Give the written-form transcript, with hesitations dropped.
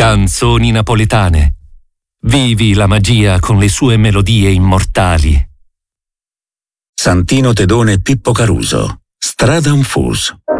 Canzoni napoletane. Vivi la magia con le sue melodie immortali. Santino Tedone Pippo Caruso. Stradam Fus.